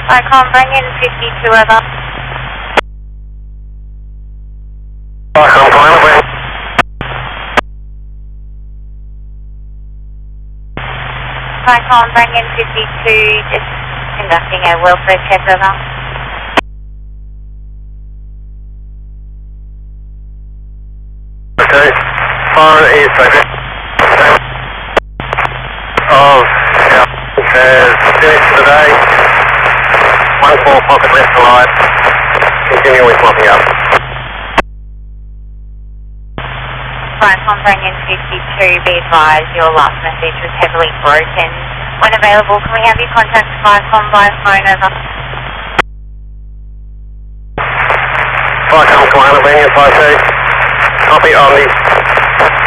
Icon, bring in 52 over. Icon, final bring. Icon, bring in 52, just conducting a welfare check over. Okay, fire is okay. Has finished for the day. 1-4 pocket left to right. Continue with mopping up. Icon, bring in 52, be advised your last message was heavily broken. When available, can we have your contact Icon by phone over? Icon, Commander, bring in 52. Copy on the